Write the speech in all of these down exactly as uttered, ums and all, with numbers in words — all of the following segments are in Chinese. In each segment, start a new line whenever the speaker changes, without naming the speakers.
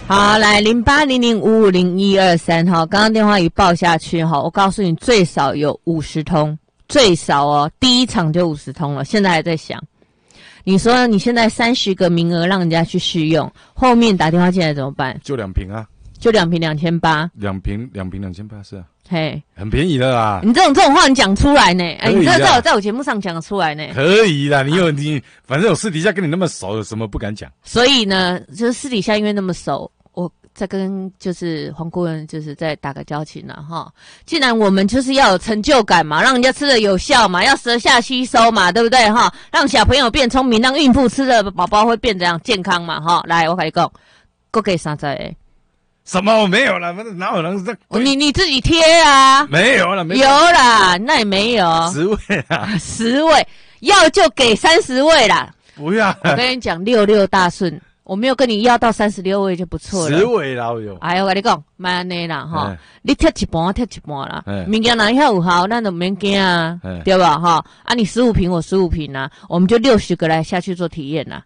好，来零八零零五五零一二三哈，刚刚电话一报下去哈，我告诉你最少有五十通，最少哦，第一场就五十通了，现在还在想。你说你现在三十个名额让人家去试用，后面打电话进来怎么办？
就两瓶啊，
就两瓶两千八，
两瓶两瓶两千八是啊，
嘿，
很便宜的啦。
你这种这种话你讲出来呢？哎，你这在我在我节目上讲得出来呢？
可以啦，你有你，反正我私底下跟你那么熟，有什么不敢讲？
所以呢，就是私底下因为那么熟。我再跟就是黄顾问就是再打个交情了哈，既然我们就是要有成就感嘛，让人家吃的有效嘛，要舌下吸收嘛，对不对哈？让小朋友变聪明，让孕妇吃的宝宝会变这样健康嘛哈。来，我跟你讲，够给三十个。
什么？我没有啦，哪有人在？
你你自己贴啊？
没有啦，没有。
有啦，那也没有。
十位啦，
十位，要就给三十位啦。
不要，
我跟你讲，六六大顺。我没有跟你要到三十六位就不错了。
十位啦有。
哎，我跟你讲，慢安尼啦哈，你贴一半，我贴一半啦。物件哪遐有效，咱就免惊啊，对吧哈？啊，你十五瓶，我十五瓶啊，我们就六十个来下去做体验啦。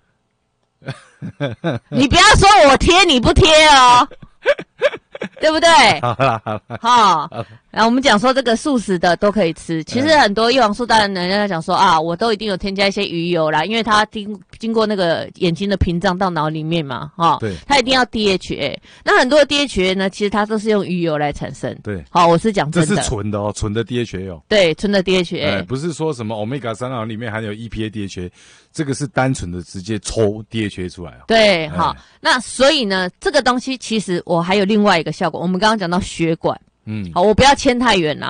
你不要说我贴你不贴哦。对不对？
好啦好啦，
哈，然后我们讲说这个素食的都可以吃，其实很多叶黄素当然人家讲说啊，我都一定有添加一些鱼油啦，因为它经经过那个眼睛的屏障到脑里面嘛，哈，
对，
它一定要 D H A， 那很多的 D H A 呢，其实它都是用鱼油来产生，
对，
好，我是讲真的，
这是纯的哦，纯的 D H A 哦，
对，纯的 D H A，、
哎、不是说什么 Omega 三啊里面含有 E P A D H A， 这个是单纯的直接抽 D H A 出来哦，
对，好、
哎，
那所以呢，这个东西其实我还有另外一个效果，我们刚刚讲到血管。嗯，好，我不要牵太远啦。